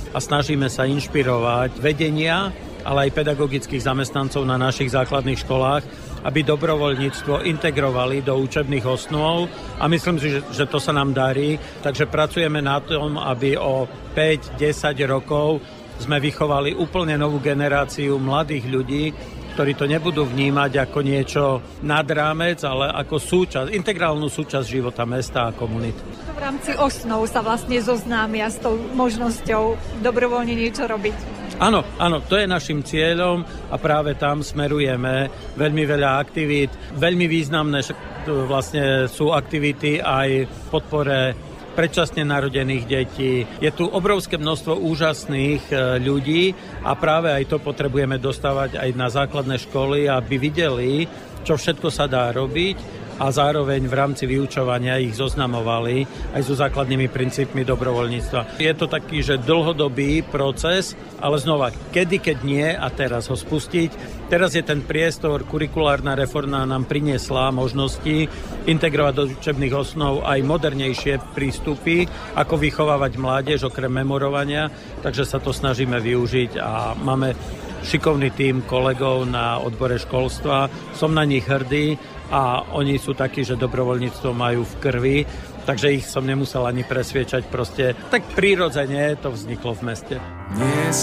a snažíme sa inšpirovať vedenia, ale aj pedagogických zamestnancov na našich základných školách, aby dobrovoľníctvo integrovali do učebných osnov a myslím si, že to sa nám darí. Takže pracujeme na tom, aby o 5-10 rokov sme vychovali úplne novú generáciu mladých ľudí, ktorí to nebudú vnímať ako niečo nad rámec, ale ako integrálnu súčasť života mesta a komunity. V rámci osnov sa vlastne zoznámia s tou možnosťou dobrovoľne niečo robiť. Áno, to je našim cieľom a práve tam smerujeme veľmi veľa aktivít. Veľmi významné vlastne sú aktivity aj v podpore predčasne narodených detí. Je tu obrovské množstvo úžasných ľudí a práve aj to potrebujeme dostávať aj na základné školy, aby videli, čo všetko sa dá robiť a zároveň v rámci vyučovania ich zoznamovali aj so základnými princípmi dobrovoľníctva. Je to taký, že dlhodobý proces, ale znova, keď nie a teraz ho spustiť. Teraz je ten priestor, kurikulárna reforma nám priniesla možnosti integrovať do učebných osnov aj modernejšie prístupy, ako vychovávať mládež okrem memorovania, takže sa to snažíme využiť a máme šikovný tím kolegov na odbore školstva. Som na nich hrdý a oni sú takí, že dobrovoľníctvo majú v krvi, takže ich som nemusel ani presviečať, proste tak prirodzene to vzniklo v meste.